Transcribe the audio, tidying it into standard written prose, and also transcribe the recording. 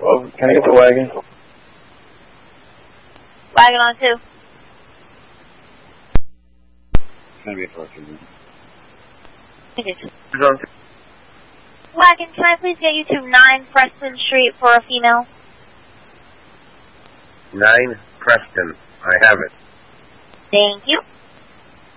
12. Can I get the wagon? Wagon on 2. It's going to be a fucking... Wagon, can I please get you to 9 Preston Street for a female? 9 Preston. I have it. Thank you.